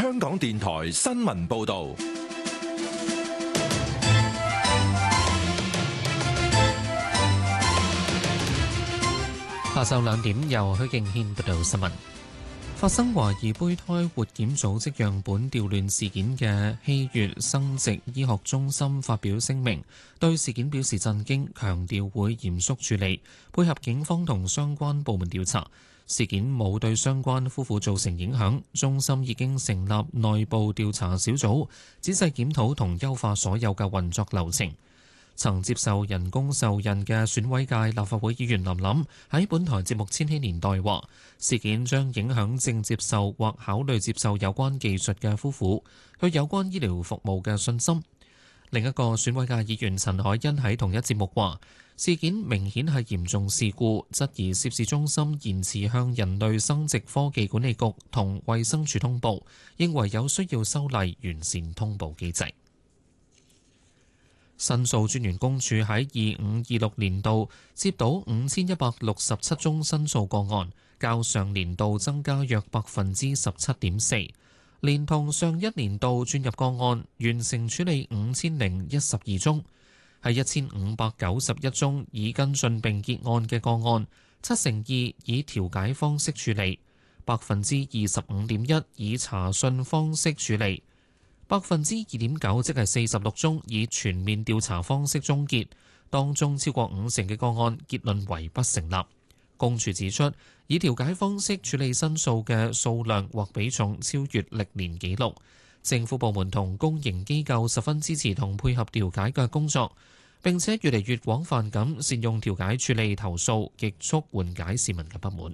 香港電台新聞報道。 下晝2點，由許敬軒報道新聞。發生懷疑胚胎活檢組織樣本調亂事件嘅希悅生殖醫學中心發表聲明，對事件表示震驚，強調會嚴肅處理，配合警方同相關部門調查。事件冇對相關夫婦造成影響，中心已經成立內部調查小組，仔細檢討同優化所有嘅運作流程。曾接受人工受孕嘅選委界立法會議員林琳喺本台節目《千禧年代》話：事件將影響正接受或考慮接受有關技術嘅夫婦對有關醫療服務嘅信心。另一個選委界議員陳凱欣喺同一節目話：事件明顯係嚴重事故，質疑涉事中心延遲向人類生殖科技管理局同衛生署通報，認為有需要修例完善通報機制。申訴專員公署喺25-26年度接到5167宗申訴個案，較上年度增加約17.4%，連同上一年度轉入個案，完成處理5012宗，係1591宗已跟進並結案嘅個案，2%以調解方式處理，25.1%以查訊方式處理。2.9%，即係46宗以全面調查方式終結，當中超過50%嘅個案結論為不成立。公署指出，以調解方式處理申訴嘅數量或比重超越歷年紀錄，政府部門同公營機構十分支持同配合調解嘅工作，並且越嚟越廣泛咁善用調解處理投訴，極速緩解市民嘅不滿。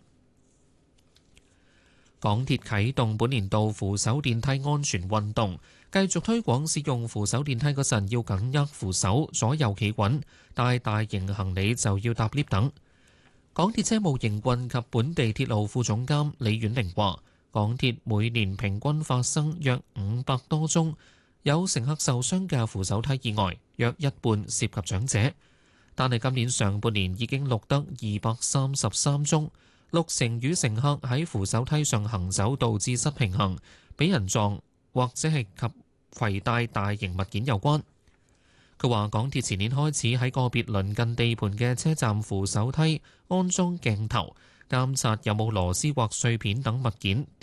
港鐵啟動本年度扶手電梯安全運動，繼續推廣使用扶手電梯嗰陣要緊握扶手，左右企穩，帶大型行李就要搭 lift 等。港鐵車務營運及本地鐵路副總監李婉玲話：港鐵每年平均發生約500多宗有乘客受傷嘅扶手梯意外，約一半涉及長者。但係今年上半年已經錄得233宗，6成與乘客喺扶手梯上行走導致失平衡、俾人撞或者係及攜帶大型物件有關。佢話港鐵前年開始喺個別鄰近地盤嘅車站扶手梯安裝鏡頭，監察有冇螺絲或碎片等物件